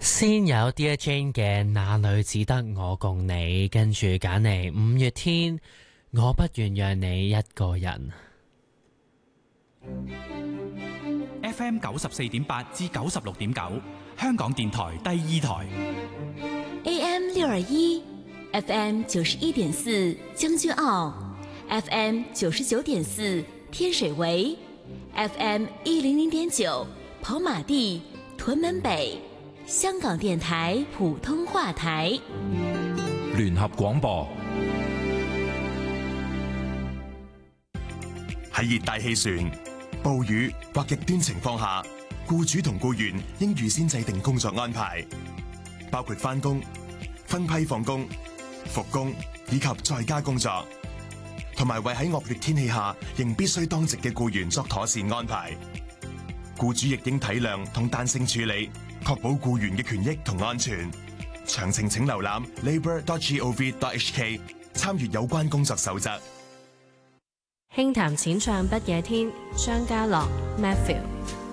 先有 Dear Jane 嘅那裏只得我共你，跟住揀嚟五月天，我不願讓你一個人。 FM 94.8至96.9，香港電台第二台。 AM 621 FM 91.4將軍澳 FM 99.4天水圍 FM 100.9跑馬地屯門北，香港電台普通話台聯合廣播。 喺熱帶氣旋、暴雨或極端情況下，僱主同僱員應預先制定工作安排，包括返工、分批放工、復工以及在家工作，同埋為喺惡劣天氣下仍必須當值嘅僱員作妥善安排。僱主亦應體諒同彈性處理，確保僱員嘅權益同安全。詳情請瀏覽 labour.gov.hk， 參閱有關工作守則。 輕談淺唱不夜天，張家樂 Matthew。